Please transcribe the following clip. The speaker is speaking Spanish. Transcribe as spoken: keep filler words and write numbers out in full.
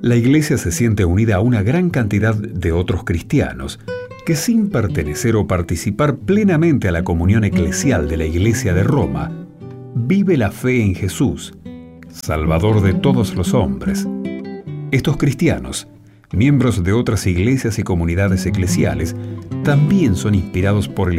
La Iglesia se siente unida a una gran cantidad de otros cristianos que, sin pertenecer o participar plenamente a la comunión eclesial de la Iglesia de Roma, vive la fe en Jesús, Salvador de todos los hombres. Estos cristianos, miembros de otras iglesias y comunidades eclesiales, también son inspirados por el